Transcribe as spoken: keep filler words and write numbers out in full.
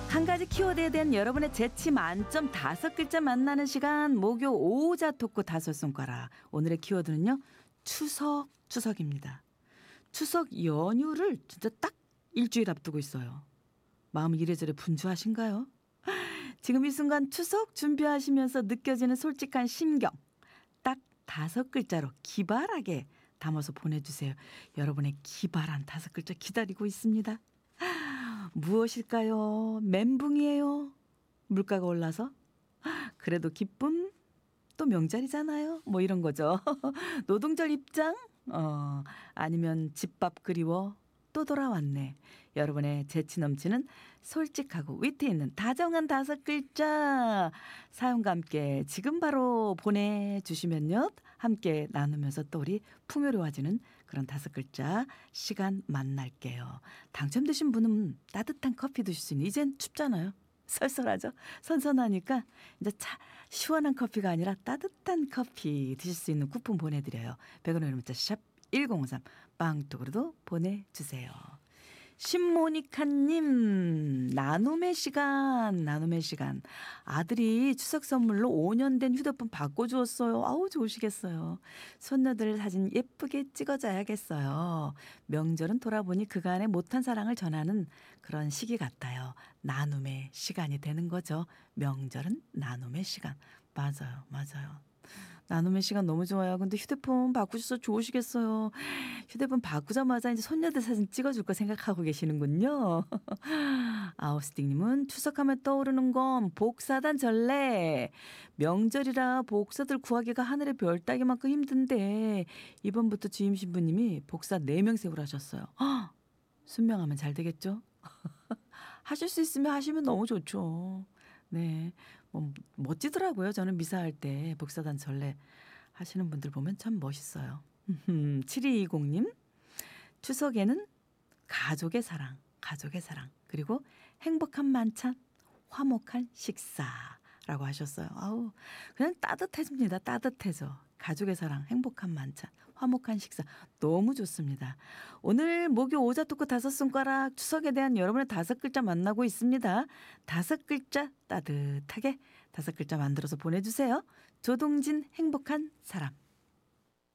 한 가지 키워드에 대한 여러분의 재치 만점 다섯 글자 만나는 시간 목요 오자 토크 다섯 손가락. 오늘의 키워드는요. 추석, 추석입니다. 추석 연휴를 진짜 딱 일주일 앞두고 있어요. 마음 이래저래 분주하신가요? 지금 이 순간 추석 준비하시면서 느껴지는 솔직한 심경. 딱 다섯 글자로 기발하게 담아서 보내주세요. 여러분의 기발한 다섯 글자 기다리고 있습니다. 무엇일까요? 멘붕이에요? 물가가 올라서? 그래도 기쁨? 또 명절이잖아요. 뭐 이런 거죠. 노동절 입장? 어, 아니면 집밥 그리워? 또 돌아왔네. 여러분의 재치 넘치는 솔직하고 위트 있는 다정한 다섯 글자 사연과 함께 지금 바로 보내주시면요. 함께 나누면서 또 우리 풍요로워지는 그런 다섯 글자 시간 만날게요. 당첨되신 분은 따뜻한 커피 드실 수 있는, 이젠 춥잖아요. 썰썰하죠? 선선하니까 이제 차, 시원한 커피가 아니라 따뜻한 커피 드실 수 있는 쿠폰 보내드려요. 백 원의 문자 샵 일공오삼 빵톡으로도 보내주세요. 신모니카님, 나눔의 시간, 나눔의 시간. 아들이 추석 선물로 오 년 된 휴대폰 바꿔주었어요. 아우, 좋으시겠어요. 손녀들 사진 예쁘게 찍어줘야겠어요. 명절은 돌아보니 그간의 못한 사랑을 전하는 그런 시기 같아요. 나눔의 시간이 되는 거죠. 명절은 나눔의 시간. 맞아요, 맞아요. 나눔의 시간 너무 좋아요. 근데 휴대폰 바꾸셔서 좋으시겠어요. 휴대폰 바꾸자마자 이제 손녀들 사진 찍어줄 거 생각하고 계시는군요. 아우스틱님은 추석하면 떠오르는 건 복사단 전래. 명절이라 복사들 구하기가 하늘의 별 따기만큼 힘든데 이번부터 주임 신부님이 복사 네 명 세우라셨어요. 허! 순명하면 잘 되겠죠? 하실 수 있으면 하시면 너무 좋죠. 네, 뭐 멋지더라고요. 저는 미사할 때 복사단 전래 하시는 분들 보면 참 멋있어요. 칠이이공님, 추석에는 가족의 사랑, 가족의 사랑, 그리고 행복한 만찬, 화목한 식사라고 하셨어요. 아우, 그냥 따뜻해집니다. 따뜻해져. 가족의 사랑, 행복한 만찬, 화목한 식사 너무 좋습니다. 오늘 목요 오자 토크 다섯 손가락 추석에 대한 여러분의 다섯 글자 만나고 있습니다. 다섯 글자 따뜻하게 다섯 글자 만들어서 보내주세요. 조동진 행복한 사람.